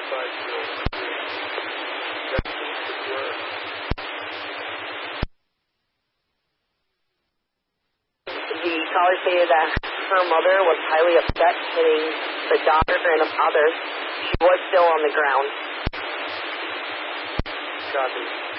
The caller stated that her mother was highly upset, hitting the daughter and the father. She was still on the ground. Copy.